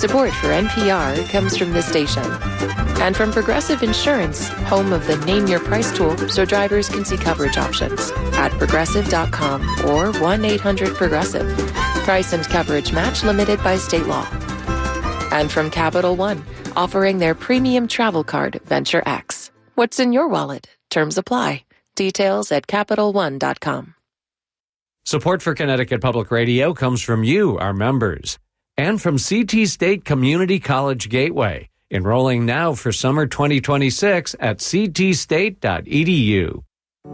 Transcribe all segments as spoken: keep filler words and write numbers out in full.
Support for N P R comes from this station. And from Progressive Insurance, home of the Name Your Price tool so drivers can see coverage options at progressive dot com or one eight hundred progressive. Price and coverage match limited by state law. And from Capital One, offering their premium travel card, Venture X. What's in your wallet? Terms apply. Details at capital one dot com. Support for Connecticut Public Radio comes from you, our members, and from C T State Community College Gateway, enrolling now for summer twenty twenty-six at c t state dot e d u.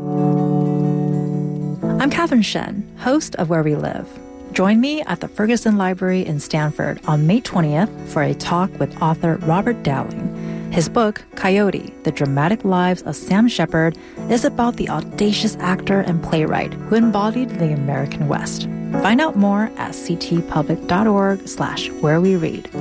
I'm Catherine Shen, host of Where We Live. Join me at the Ferguson Library in Stanford on May twentieth for a talk with author Robert Dowling. His book, Coyote, The Dramatic Lives of Sam Shepard, is about the audacious actor and playwright who embodied the American West. Find out more at ctpublic.org slash where we read.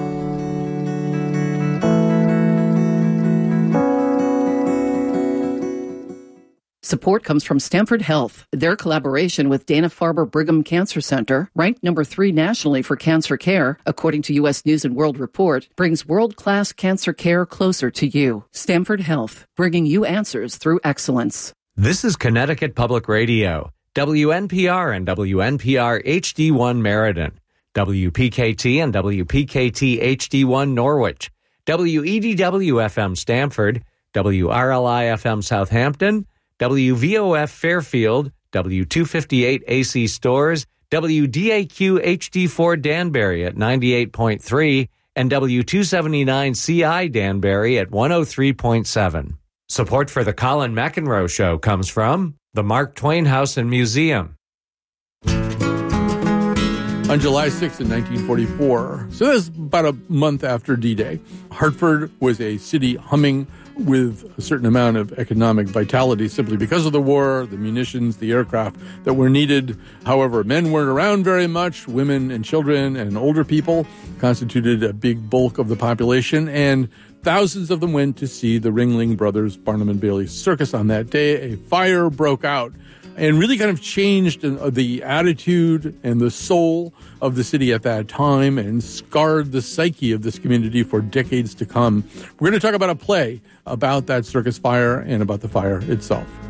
Support comes from Stanford Health. Their collaboration with Dana-Farber Brigham Cancer Center, ranked number three nationally for cancer care, according to U S News and World Report, brings world-class cancer care closer to you. Stanford Health, bringing you answers through excellence. This is Connecticut Public Radio, W N P R and W N P R H D one Meriden, W P K T and W P K T H D one Norwich, W E D W F M Stamford, W R L I F M Southampton, W V O F Fairfield, W two fifty-eight A C Stores, W D A Q H D four Danbury at ninety-eight point three, and W two seventy-nine C I Danbury at one oh three point seven. Support for the Colin McEnroe Show comes from the Mark Twain House and Museum. On July sixth in nineteen forty-four, so that's about a month after D-Day, Hartford was a city humming with a certain amount of economic vitality simply because of the war, the munitions, the aircraft that were needed. However, men weren't around very much. Women and children and older people constituted a big bulk of the population, and thousands of them went to see the Ringling Brothers Barnum and Bailey Circus on that day. A fire broke out and really kind of changed the attitude and the soul of the city at that time and scarred the psyche of this community for decades to come. We're going to talk about a play about that circus fire and about the fire itself.